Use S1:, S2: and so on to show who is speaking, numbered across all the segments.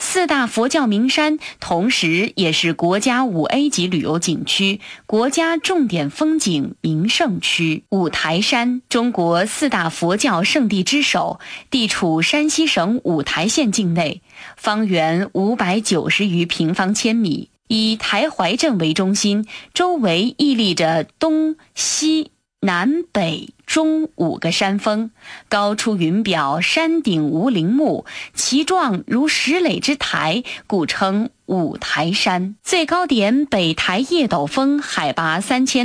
S1: 四大佛教名山，同时也是国家5A 级旅游景区、国家重点风景名胜区。五台山，中国四大佛教圣地之首，地处山西省五台县境内，方圆590余平方千米，以台怀镇为中心，周围屹立着东西南北中5个山峰，高出云表，山顶无陵墓，其状如石垒之台，故称五台山。最高点北台叶斗峰海拔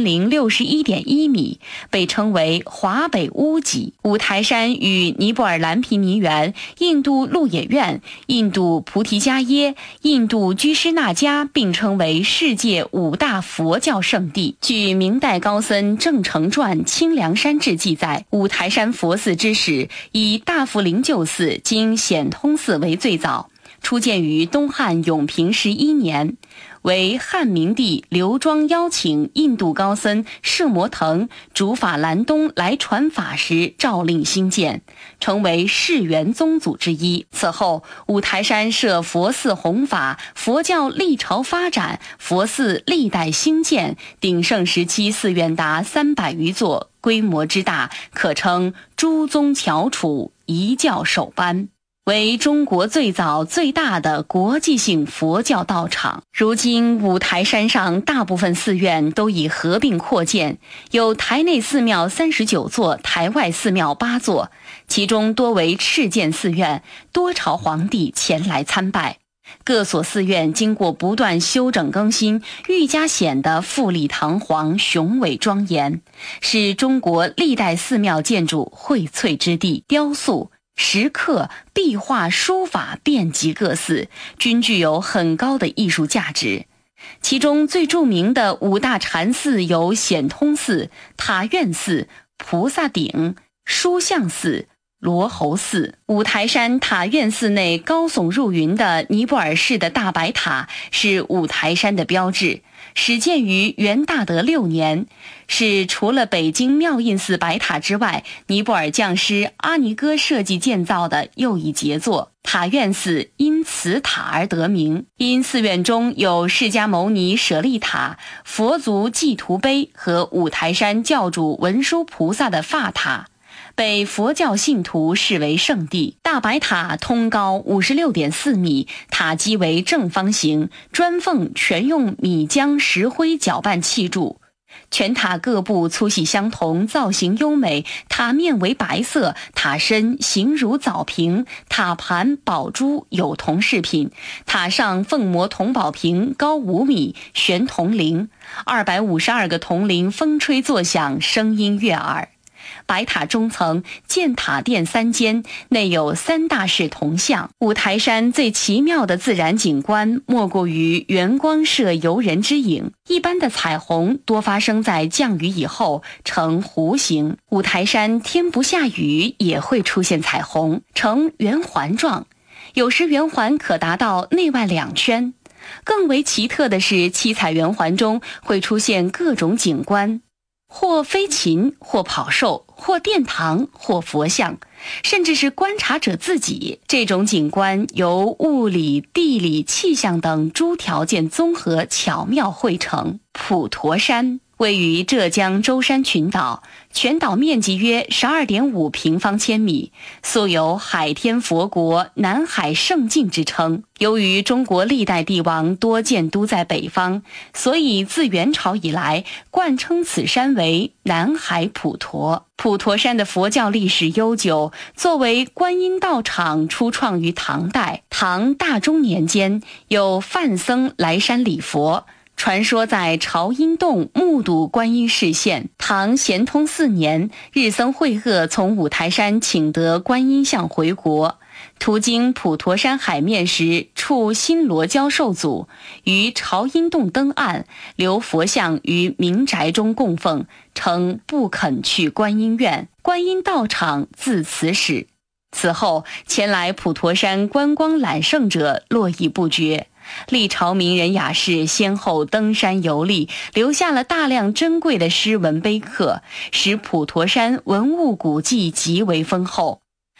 S1: 3061.1米，被称为华北屋脊。五台山与尼泊尔蓝毗尼园、印度鹿野苑、印度菩提迦耶、印度居士那迦并称为世界5大佛教圣地。据明代高僧郑成传《清凉山志》记载，五台山佛寺之始，以大福灵鹫寺今显通寺为最早，初建于东汉永平11年，为汉明帝刘庄邀请印度高僧摄摩腾、竺法兰东来传法时诏令兴建，成为世元宗祖之一。此后，五台山设佛寺弘法，佛教历朝发展，佛寺历代兴建，鼎盛时期寺院达300余座，规模之大，可称诸宗翘楚，一教首班，为中国最早最大的国际性佛教道场。如今五台山上大部分寺院都已合并扩建，有台内寺庙39座，台外寺庙8座，其中多为敕建寺院，多朝皇帝前来参拜。各所寺院经过不断修整更新，愈加显得富丽堂皇、雄伟庄严，是中国历代寺庙建筑荟萃之地。雕塑、石刻、壁画、书法遍及各寺，均具有很高的艺术价值。其中最著名的5大禅寺有显通寺、塔院寺、菩萨顶、书相寺、罗侯寺。五台山塔院寺内高耸入云的尼泊尔式的大白塔是五台山的标志，始建于元大德6年，是除了北京妙印寺白塔之外，尼泊尔匠师阿尼哥设计建造的又一杰作。塔院寺因此塔而得名，因寺院中有释迦牟尼舍利塔、佛足祭图碑和五台山教主文殊菩萨的发塔，被佛教信徒视为圣地。大白塔通高56.4米，塔基为正方形，砖缝全用米浆石灰搅拌砌筑，全塔各部粗细相同，造型优美，塔面为白色，塔身形如枣瓶，塔盘宝珠有铜饰品，塔上凤模铜宝瓶高5米，悬铜铃，252个铜铃风吹作响，声音悦耳。白塔中层建塔殿3间，内有3大式铜像。五台山最奇妙的自然景观莫过于圆光射游人之影，一般的彩虹多发生在降雨以后，呈弧形。五台山天不下雨也会出现彩虹，呈圆环状，有时圆环可达到内外2圈。更为奇特的是，七彩圆环中会出现各种景观，或飞禽，或跑兽，或殿堂，或佛像，甚至是观察者自己。这种景观由物理、地理、气象等诸条件综合巧妙汇成。普陀山位于浙江舟山群岛，全岛面积约12.5平方千米，素有海天佛国、南海胜境之称。由于中国历代帝王多建都在北方，所以自元朝以来冠称此山为南海普陀。普陀山的佛教历史悠久，作为观音道场初创于唐代。唐大中年间，有梵僧来山礼佛，传说在朝阴洞目睹观音示现。唐咸通4年，日僧慧阖从五台山请得观音像回国，途经普陀山海面时，触新罗教受阻，于朝阴洞登岸，留佛像于民宅中供奉，称不肯去观音院，观音道场自此始。此后，前来普陀山观光揽胜者络绎不绝，历朝名人雅士先后登山游历，留下了大量珍贵的诗文碑刻，使普陀山文物古迹极为丰厚。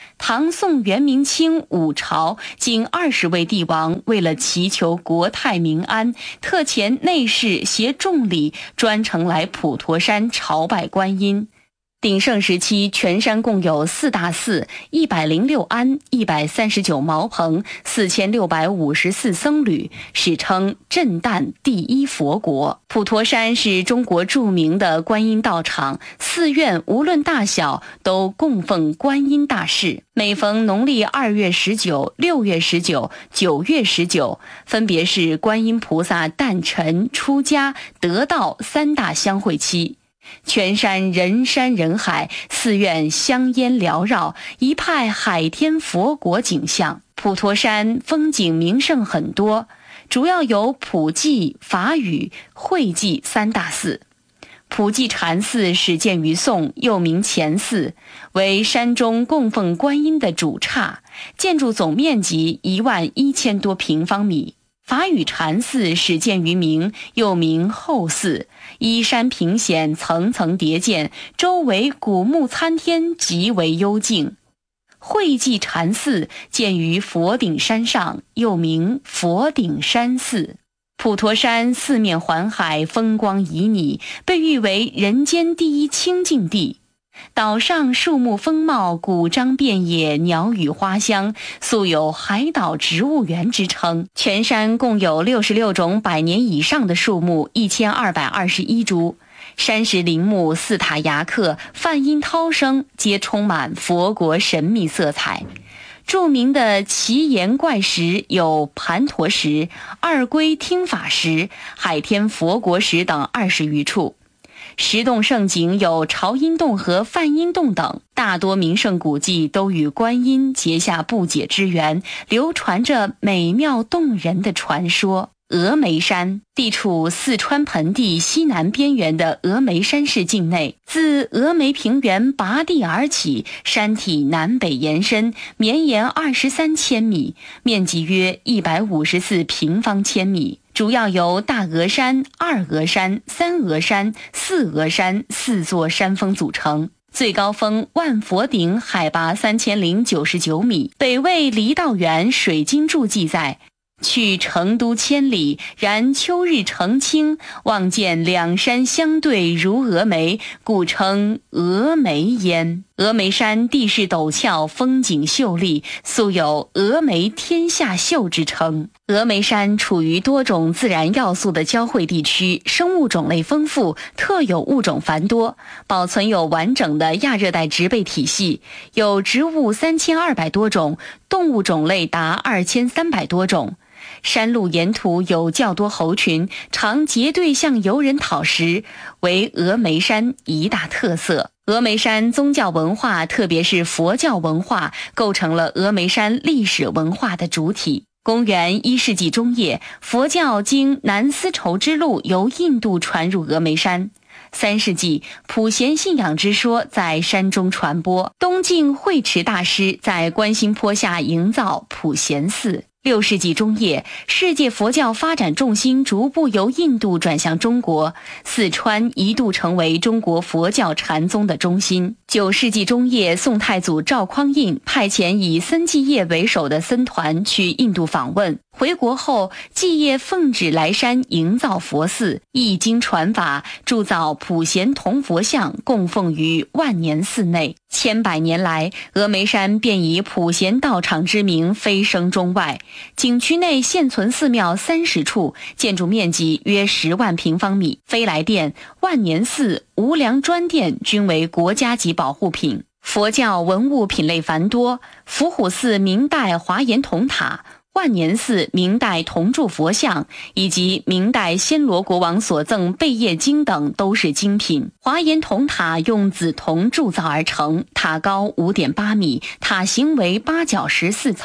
S1: 唐宋元明清五朝近20位帝王为了祈求国泰民安，特遣内侍携重礼专程来普陀山朝拜观音。鼎盛时期，全山共有4大寺、106庵、139茅棚、4654僧侣，史称震旦第一佛国。普陀山是中国著名的观音道场，寺院无论大小都供奉观音大士。每逢农历2月19、6月19、9月19，分别是观音菩萨诞辰、出家、得道3大相会期。全山人山人海，寺院香烟缭绕，一派海天佛国景象。普陀山风景名胜很多，主要有普济、法语、慧济3大寺。普济禅寺始建于宋，又名乾寺，为山中供奉观音的主刹，建筑总面积11000多平方米。法语禅寺始建于明，又名后寺，依山平险，层层叠建，周围古木参天，极为幽静。慧济禅寺建于佛顶山上，又名佛顶山寺。普陀山四面环海，风光旖旎，被誉为人间第一清净地。岛上树木丰茂，古樟遍野，鸟语花香，素有海岛植物园之称。全山共有66种100年以上的树木，1221株。山石林木，四塔崖刻，梵音涛声，皆充满佛国神秘色彩。著名的奇岩怪石有盘陀石、二龟听法石、海天佛国石等20余处。石洞胜景有朝音洞和梵音洞等，大多名胜古迹都与观音结下不解之缘，流传着美妙动人的传说。峨眉山地处四川盆地西南边缘的峨眉山市境内，自峨眉平原拔地而起，山体南北延伸，绵延23千米，面积约154平方千米。主要由大峨山、二峨山、三峨山、四峨山4座山峰组成。最高峰万佛顶海拔3099米，北魏郦道元水晶柱记载：去成都千里，然秋日澄清，望见两山相对如峨眉，故称峨眉焉。峨眉山地势陡峭，风景秀丽，素有峨眉天下秀之称。峨眉山处于多种自然要素的交汇地区，生物种类丰富，特有物种繁多，保存有完整的亚热带植被体系，有植物3200多种，动物种类达2300多种。山路沿途有较多猴群，常结队向游人讨食，为峨眉山一大特色。峨眉山宗教文化，特别是佛教文化，构成了峨眉山历史文化的主体。公元1世纪中叶，佛教经南丝绸之路由印度传入峨眉山。3世纪，普贤信仰之说在山中传播，东晋慧持大师在观心坡下营造普贤寺。6世纪中叶，世界佛教发展重心逐步由印度转向中国，四川一度成为中国佛教禅宗的中心。9世纪中叶，宋太祖赵匡胤派遣以僧继业为首的僧团去印度访问，回国后，继业奉旨来山营造佛寺，译经传法，铸造普贤铜佛像，供奉于万年寺内。千百年来，峨眉山便以普贤道场之名飞升中外。景区内现存寺庙30处，建筑面积约10万平方米。飞来殿、万年寺、无量专殿均为国家级保护品。佛教文物品类繁多，伏虎寺明代华严铜塔、万年寺明代铜铸佛像以及明代暹罗国王所赠贝叶经等都是精品。华严铜塔用紫铜铸造而成，塔高5.8米，塔形为8角14层。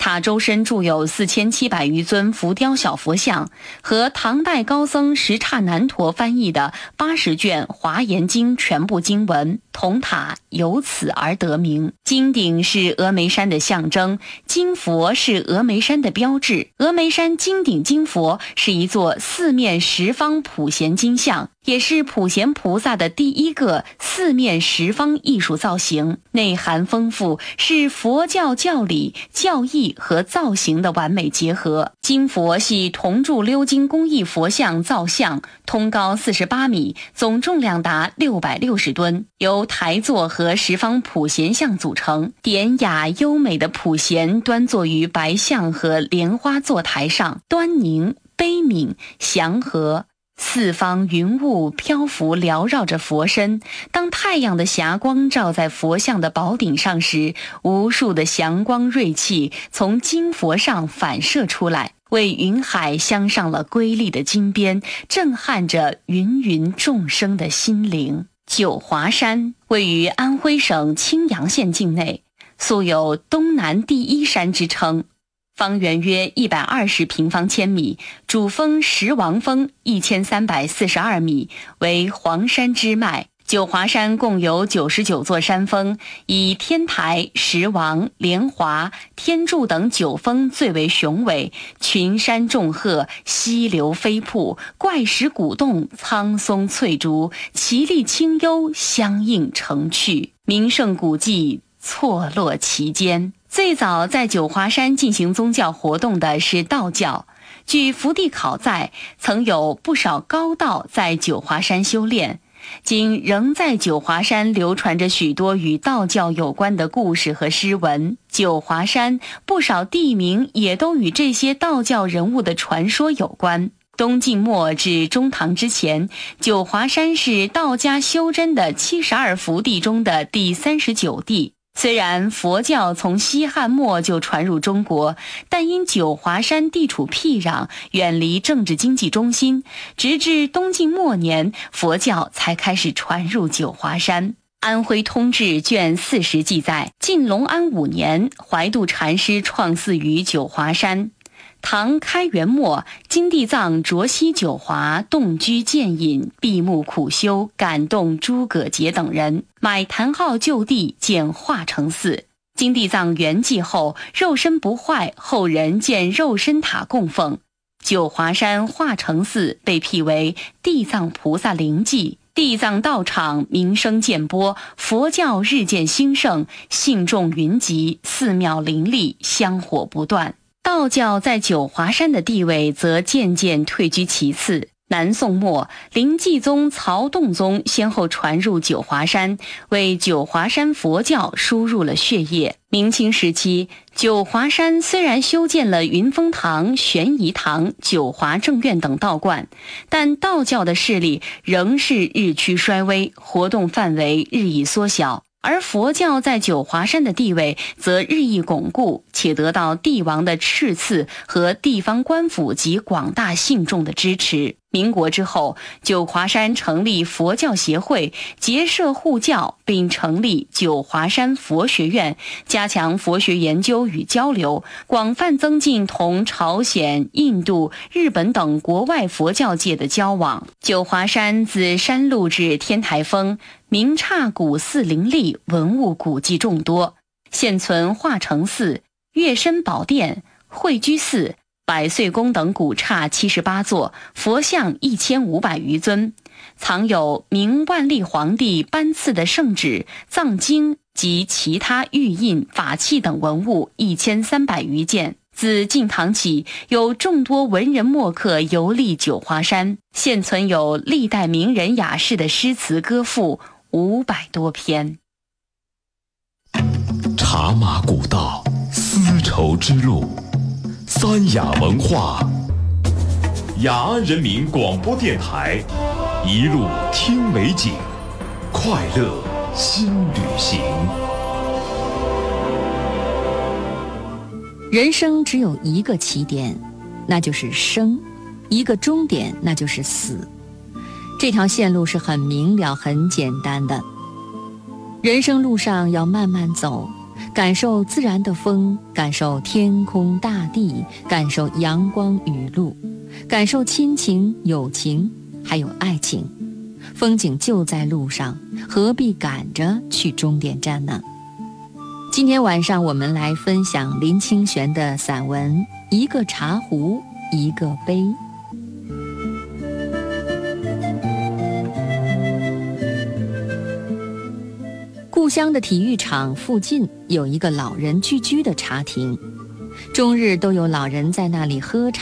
S1: 塔周身筑有4700余尊浮雕小佛像和唐代高僧什刹难陀翻译的80卷华严经全部经文，铜塔由此而得名。金顶是峨眉山的象征，金佛是峨眉山的标志。峨眉山金顶金佛是一座四面十方普贤金像，也是普贤菩萨的第一个四面十方艺术造型，内涵丰富，是佛教教理、教义和造型的完美结合。金佛系铜铸鎏金工艺佛像造像，通高48米，总重量达660吨，由台座和十方普贤像组成。典雅优美的普贤端坐于白象和莲花座台上，端凝、悲悯、祥和。四方云雾漂浮缭绕着佛身，当太阳的霞光照在佛像的宝顶上时，无数的祥光锐气从金佛上反射出来，为云海镶上了瑰丽的金边，震撼着芸芸众生的心灵。九华山位于安徽省青阳县境内，素有东南第一山之称，方圆约120平方千米，主峰石王峰1342米，为黄山支脉。九华山共有99座山峰，以天台、石王、莲华、天柱等9峰最为雄伟，群山众壑，溪流飞瀑，怪石鼓动，苍松翠竹，奇丽清幽，相映成趣，名胜古迹错落其间。最早在九华山进行宗教活动的是道教，据福地考载，曾有不少高道在九华山修炼，今仍在九华山流传着许多与道教有关的故事和诗文。九华山不少地名也都与这些道教人物的传说有关。东晋末至中唐之前，九华山是道家修真的72福地中的第39地。虽然佛教从西汉末就传入中国，但因九华山地处僻壤，远离政治经济中心，直至东晋末年，佛教才开始传入九华山。安徽通志卷40记载，晋隆安5年，怀度禅师创寺于九华山。唐开元末，金地藏着西九华，动居渐隐，闭目苦修，感动诸葛节等人，买坛号就地，建化成寺。金地藏圆寂后，肉身不坏，后人建肉身塔供奉。九华山化成寺被辟为地藏菩萨灵迹，地藏道场名声渐播，佛教日渐兴盛，信众云集，寺庙林立，香火不断。道教在九华山的地位则渐渐退居其次。南宋末，临济宗、曹洞宗先后传入九华山，为九华山佛教输入了血液。明清时期，九华山虽然修建了云峰堂、玄仪堂、九华正院等道观，但道教的势力仍是日趋衰微，活动范围日益缩小。而佛教在九华山的地位则日益巩固，且得到帝王的敕赐和地方官府及广大信众的支持。民国之后，九华山成立佛教协会，结社护教，并成立九华山佛学院，加强佛学研究与交流，广泛增进同朝鲜、印度、日本等国外佛教界的交往。九华山自山路至天台峰，名刹古寺林立，文物古迹众多，现存化成寺、月深宝殿、慧居寺、百岁宫等古刹78座，佛像1500余尊，藏有明万历皇帝颁赐的圣旨、藏经及其他玉印、法器等文物1300余件。自晋唐起，有众多文人墨客游历九华山，现存有历代名人雅士的诗词歌赋500多篇。
S2: 茶马古道，丝绸之路，三雅文化，雅安人民广播电台，一路听美景，快乐新旅行。
S3: 人生只有一个起点，那就是生；一个终点，那就是死。这条线路是很明了、很简单的。人生路上要慢慢走， 感受自然的风，感受天空大地，感受阳光雨露，感受亲情友情，还有爱情。风景就在路上，何必赶着去终点站呢？今天晚上我们来分享林清玄的散文《一个茶壶一个杯》。故乡的体育场附近有一个老人聚居的茶亭，终日都有老人在那里喝茶